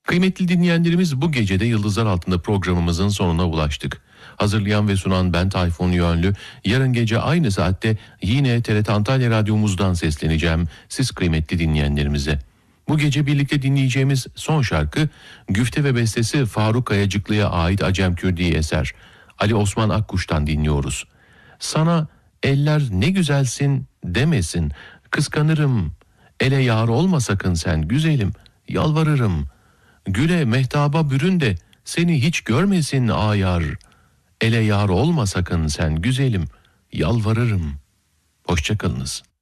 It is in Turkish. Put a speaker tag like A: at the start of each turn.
A: Kıymetli dinleyenlerimiz, bu gecede Yıldızlar Altında programımızın sonuna ulaştık. Hazırlayan ve sunan ben Tayfun Yönlü. Yarın gece aynı saatte yine TRT Antalya Radyomuzdan sesleneceğim siz kıymetli dinleyenlerimize. Bu gece birlikte dinleyeceğimiz son şarkı, güfte ve bestesi Faruk Kayacıklı'ya ait Acem Kürdi eser. Ali Osman Akkuş'tan dinliyoruz. Sana eller ne güzelsin demesin, kıskanırım. Ele yar olma sakın sen güzelim, yalvarırım. Güle mehtaba bürün de seni hiç görmesin ayar. Ele yar olma sakın sen güzelim, yalvarırım. Hoşça kalınız.